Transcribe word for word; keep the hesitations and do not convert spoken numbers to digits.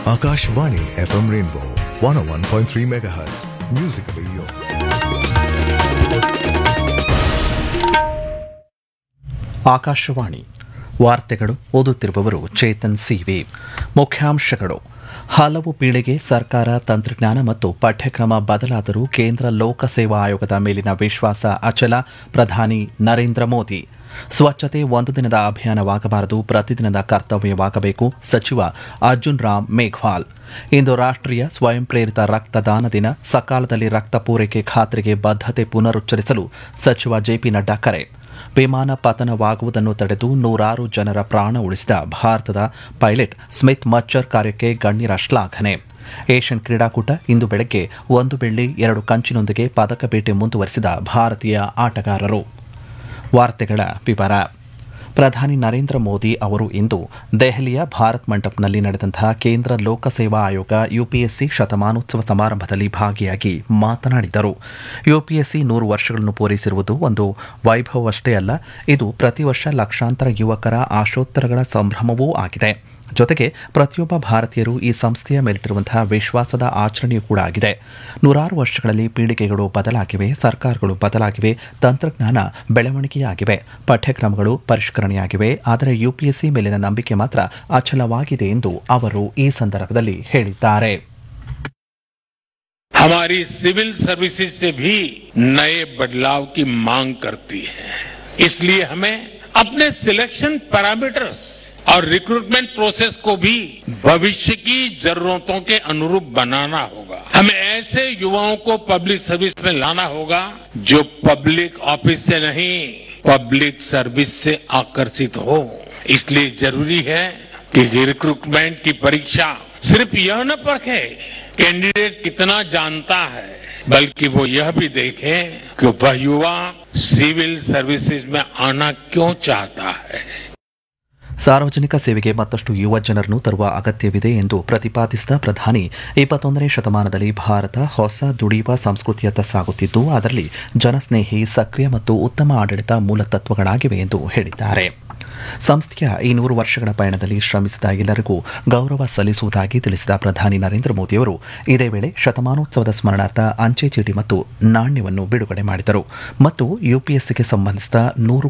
Akashvani F M Rainbow one oh one point three megahertz. Musically yours. Akashvani ವಾರ್ತೆಗಳು ಓದುತ್ತಿರುವವರು Chetan C V. ಮುಖ್ಯಾಂಶಗಳು: ಹಲವು ಪೀಳಿಗೆ ಸರ್ಕಾರ ತಂತ್ರಜ್ಞಾನ ಮತ್ತು ಪಠ್ಯಕ್ರಮ ಬದಲಾದರೂ ಕೇಂದ್ರ ಲೋಕಸೇವಾ ಆಯೋಗದ ಮೇಲಿನ ವಿಶ್ವಾಸ ಅಚಲ. ಪ್ರಧಾನಿ ನರೇಂದ್ರ ಮೋದಿ. ಸ್ವಚ್ಛತೆ ಒಂದು ದಿನದ ಅಭಿಯಾನವಾಗಬಾರದು, ಪ್ರತಿದಿನದ ಕರ್ತವ್ಯವಾಗಬೇಕು. ಸಚಿವ ಅರ್ಜುನ್ ರಾಮ್ ಮೇಘ್ವಾಲ್. ಇಂದು ರಾಷ್ಟ್ರೀಯ ಸ್ವಯಂ ಪ್ರೇರಿತ ರಕ್ತದಾನ ದಿನ. ಸಕಾಲದಲ್ಲಿ ರಕ್ತ ಪೂರೈಕೆ ಖಾತ್ರಿಗೆ ಬದ್ಧತೆ ಪುನರುಚ್ಚರಿಸಲು ಸಚಿವ ಜೆಪಿ ನಡ್ಡಾ ಕರೆ. ವಿಮಾನ ಪತನವಾಗುವುದನ್ನು ತಡೆದು ನೂರಾರು ಜನರ ಪ್ರಾಣ ಉಳಿಸಿದ ಭಾರತದ ಪೈಲಟ್ ಸ್ಮಿತ್ ಮಚ್ಚರ್ ಕಾರ್ಯಕ್ಕೆ ಗಣ್ಯರ ಶ್ಲಾಘನೆ. ಏಷ್ಯನ್ ಕ್ರೀಡಾಕೂಟ ಇಂದು ಬೆಳಗ್ಗೆ ಒಂದು ಬೆಳ್ಳಿ ಎರಡು ಕಂಚಿನೊಂದಿಗೆ ಪದಕ ಬೇಟೆ ಮುಂದುವರೆಸಿದ ಭಾರತೀಯ ಆಟಗಾರರು. ವಾರ್ತೆಗಳ ವಿವರ. ಪ್ರಧಾನಿ ನರೇಂದ್ರ ಮೋದಿ ಅವರು ಇಂದು ದೆಹಲಿಯ ಭಾರತ್ ಮಂಟಪ್ನಲ್ಲಿ ನಡೆದಂತಹ ಕೇಂದ್ರ ಲೋಕಸೇವಾ ಆಯೋಗ ಯುಪಿಎಸ್ಸಿ ಶತಮಾನೋತ್ಸವ ಸಮಾರಂಭದಲ್ಲಿ ಭಾಗಿಯಾಗಿ ಮಾತನಾಡಿದರು. ಯುಪಿಎಸ್ಸಿ ನೂರು ವರ್ಷಗಳನ್ನು ಪೂರೈಸಿರುವುದು ಒಂದು ವೈಭವವಷ್ಟೇ ಅಲ್ಲ, ಇದು ಪ್ರತಿ ವರ್ಷ ಲಕ್ಷಾಂತರ ಯುವಕರ ಆಶೋತ್ತರಗಳ ಸಂಭ್ರಮವೂ ಆಗಿದೆ. ಜೊತೆಗೆ ಪ್ರತಿಯೊಬ್ಬ ಭಾರತೀಯರು ಈ ಸಂಸ್ಥೆಯ ಮೇಲಿಟ್ಟಿರುವಂತಹ ವಿಶ್ವಾಸದ ಆಚರಣೆಯೂ ಕೂಡ ಆಗಿದೆ. ನೂರಾರು ವರ್ಷಗಳಲ್ಲಿ ಪೀಳಿಗೆಗಳು ಬದಲಾಗಿವೆ, ಸರ್ಕಾರಗಳು ಬದಲಾಗಿವೆ, ತಂತ್ರಜ್ಞಾನ ಬೆಳವಣಿಗೆಯಾಗಿವೆ, ಪಠ್ಯಕ್ರಮಗಳು ಪರಿಷ್ಕರಣೆಯಾಗಿವೆ. ಆದರೆ ಯುಪಿಎಸ್ಸಿ ಮೇಲಿನ ನಂಬಿಕೆ ಮಾತ್ರ ಅಚಲವಾಗಿದೆ ಎಂದು ಅವರು ಈ ಸಂದರ್ಭದಲ್ಲಿ ಹೇಳಿದ್ದಾರೆ. हमारी सिविल सर्विसेज से भी नए बदलाव की मांग करती है, इसलिए हमें अपने सिलेक्शन पैरामीटर्स और रिक्रूटमेंट प्रोसेस को भी भविष्य की जरूरतों के अनुरूप बनाना होगा. हमें ऐसे युवाओं को पब्लिक सर्विस में लाना होगा जो पब्लिक ऑफिस से नहीं, पब्लिक सर्विस से आकर्षित हो. इसलिए जरूरी है कि रिक्रूटमेंट की परीक्षा सिर्फ यह न परखे कैंडिडेट कितना जानता है, बल्कि वो यह भी देखे कि वह युवा सिविल सर्विसेज में आना क्यों चाहता है. ಸಾರ್ವಜನಿಕ ಸೇವೆಗೆ ಮತ್ತಷ್ಟು ಯುವ ಜನರನ್ನು ತರುವ ಅಗತ್ಯವಿದೆ ಎಂದು ಪ್ರತಿಪಾದಿಸಿದ ಪ್ರಧಾನಿ, ಇಪ್ಪತ್ತೊಂದನೇ ಶತಮಾನದಲ್ಲಿ ಭಾರತ ಹೊಸ ದುಡಿಯುವ ಸಂಸ್ಕೃತಿಯತ್ತ ಸಾಗುತ್ತಿದ್ದು, ಅದರಲ್ಲಿ ಜನಸ್ನೇಹಿ, ಸಕ್ರಿಯ ಮತ್ತು ಉತ್ತಮ ಆಡಳಿತ ಮೂಲ ತತ್ವಗಳಾಗಿವೆ ಎಂದು ಹೇಳಿದ್ದಾರೆ. ಸಂಸ್ಥೆಯ ಈ ನೂರು ವರ್ಷಗಳ ಪಯಣದಲ್ಲಿ ಶ್ರಮಿಸಿದ ಎಲ್ಲರಿಗೂ ಗೌರವ ಸಲ್ಲಿಸುವುದಾಗಿ ತಿಳಿಸಿದ ಪ್ರಧಾನಿ ನರೇಂದ್ರ ಮೋದಿಯವರು ಇದೇ ವೇಳೆ ಶತಮಾನೋತ್ಸವದ ಸ್ಮರಣಾರ್ಥ ಅಂಚೆ ಚೀಟಿ ಮತ್ತು ನಾಣ್ಯವನ್ನು ಬಿಡುಗಡೆ ಮಾಡಿದರು ಮತ್ತು ಯುಪಿಎಸ್ಸಿಗೆ ಸಂಬಂಧಿಸಿದ ನೂರು